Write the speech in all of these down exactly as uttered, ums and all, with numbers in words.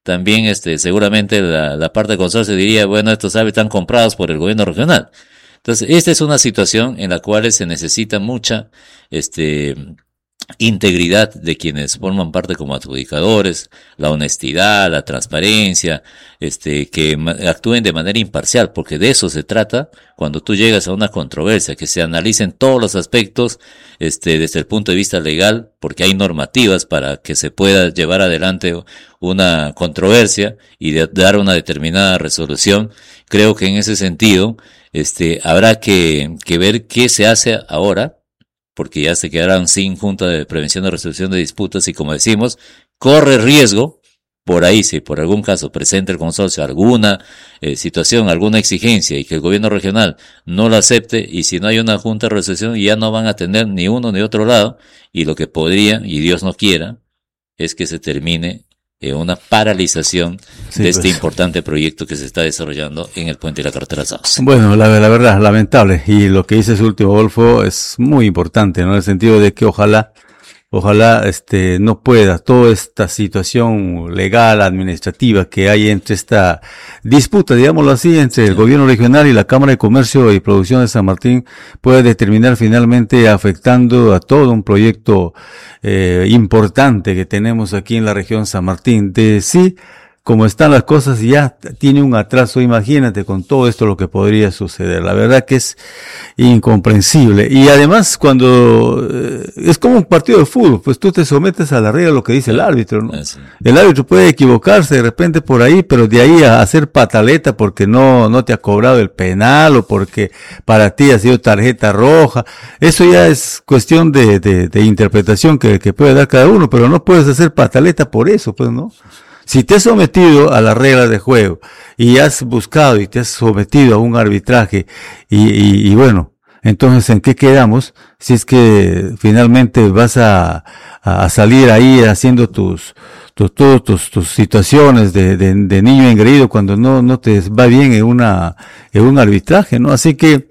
también este seguramente la, la parte del consorcio diría, bueno, estos árbitres están comprados por el gobierno regional. Entonces, esta es una situación en la cual se necesita mucha este integridad de quienes forman parte como adjudicadores, la honestidad, la transparencia, este, que actúen de manera imparcial, porque de eso se trata cuando tú llegas a una controversia, que se analicen todos los aspectos, este, desde el punto de vista legal, porque hay normativas para que se pueda llevar adelante una controversia y de dar una determinada resolución. Creo que en ese sentido, este, habrá que, que ver qué se hace ahora, porque ya se quedarán sin Junta de Prevención y Resolución de Disputas y, como decimos, corre riesgo, por ahí, si por algún caso presenta el consorcio alguna eh, situación, alguna exigencia y que el gobierno regional no lo acepte, y si no hay una Junta de Resolución ya no van a tener ni uno ni otro lado, y lo que podría, y Dios no quiera, es que se termine eh, una paralización sí, de este pues. importante proyecto que se está desarrollando en el puente de la carretera Sauce. Bueno, la, la verdad, lamentable, y lo que dice su último Adolfo es muy importante, ¿no? En el sentido de que ojalá, ojalá, este, no pueda toda esta situación legal, administrativa que hay entre esta disputa, digámoslo así, entre el gobierno regional y la Cámara de Comercio y Producción de San Martín pueda determinar finalmente afectando a todo un proyecto eh, importante que tenemos aquí en la región San Martín. De sí, como están las cosas, ya tiene un atraso, imagínate con todo esto lo que podría suceder. La verdad que es incomprensible. Y además, cuando eh, es como un partido de fútbol, pues tú te sometes a la regla de lo que dice el árbitro, ¿no? Sí. El árbitro puede equivocarse de repente por ahí, pero de ahí a hacer pataleta porque no no te ha cobrado el penal o porque para ti ha sido tarjeta roja, eso ya es cuestión de de, de interpretación que, que puede dar cada uno, pero no puedes hacer pataleta por eso, pues, ¿no? Si te has sometido a las reglas de juego y has buscado y te has sometido a un arbitraje y, y, y bueno, entonces ¿en qué quedamos? Si es que finalmente vas a, a salir ahí haciendo tus, tus, tus, tus, tus situaciones de, de, de niño engreído cuando no, no te va bien en una, en un arbitraje, ¿no? Así que,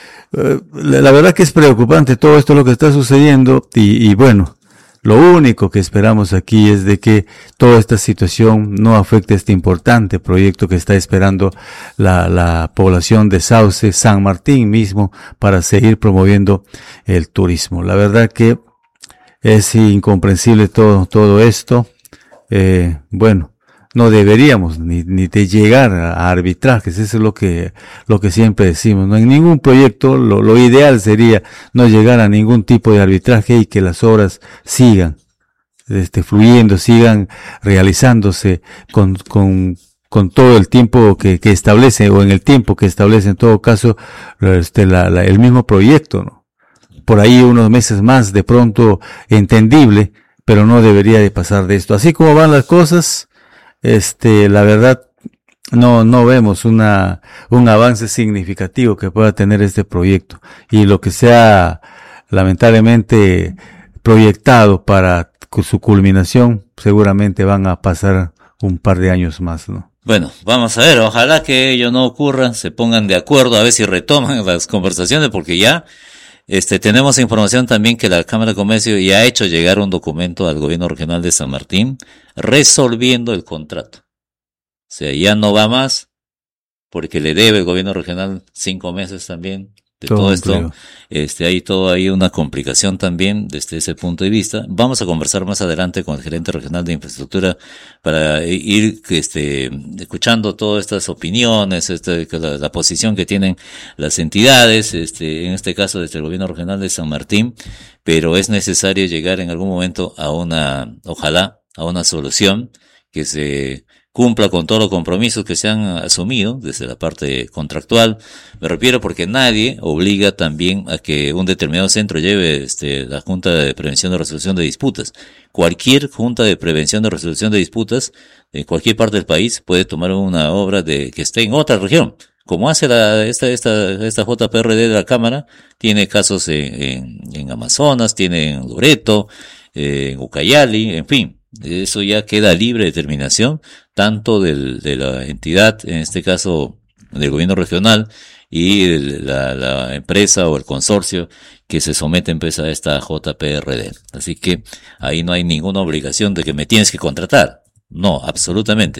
eh, la, la verdad que es preocupante todo esto lo que está sucediendo y, y bueno, lo único que esperamos aquí es de que toda esta situación no afecte este importante proyecto que está esperando la, la población de Sauce, San Martín mismo, para seguir promoviendo el turismo. La verdad que es incomprensible todo, todo esto. Eh, bueno, no deberíamos ni, ni de llegar a arbitrajes, eso es lo que, lo que siempre decimos, ¿no? En ningún proyecto, lo, lo ideal sería no llegar a ningún tipo de arbitraje y que las obras sigan, este, fluyendo, sigan realizándose con, con, con todo el tiempo que, que establece, o en el tiempo que establece en todo caso, este, la, la, el mismo proyecto, ¿no? Por ahí unos meses más, de pronto, entendible, pero no debería de pasar de esto. Así como van las cosas, Este, la verdad, no, no vemos una, un avance significativo que pueda tener este proyecto. Y lo que se ha, lamentablemente, proyectado para su culminación, seguramente van a pasar un par de años más, ¿no? Bueno, vamos a ver, ojalá que ello no ocurra, se pongan de acuerdo, a ver si retoman las conversaciones, porque ya, este, tenemos información también que la Cámara de Comercio ya ha hecho llegar un documento al gobierno regional de San Martín resolviendo el contrato. O sea, ya no va más porque le debe el gobierno regional cinco meses también de todo, todo esto. Empleo. Este, hay todo ahí una complicación también desde ese punto de vista. Vamos a conversar más adelante con el gerente regional de infraestructura para ir, este, escuchando todas estas opiniones, este, la, la posición que tienen las entidades, este, en este caso desde el gobierno regional de San Martín, pero es necesario llegar en algún momento a una, ojalá, a una solución que se cumpla con todos los compromisos que se han asumido desde la parte contractual. Me refiero porque nadie obliga también a que un determinado centro lleve este, la Junta de Prevención de Resolución de Disputas. Cualquier Junta de Prevención de Resolución de Disputas en cualquier parte del país puede tomar una obra de que esté en otra región. Como hace la, esta, esta, esta J P R D de la Cámara, tiene casos en, en, en Amazonas, tiene en Loreto, eh, en Ucayali, en fin. Eso ya queda libre de determinación, tanto del, de la entidad, en este caso del gobierno regional, y la, la empresa o el consorcio que se somete pues, a esta J P R D. Así que ahí no hay ninguna obligación de que me tienes que contratar. No, absolutamente.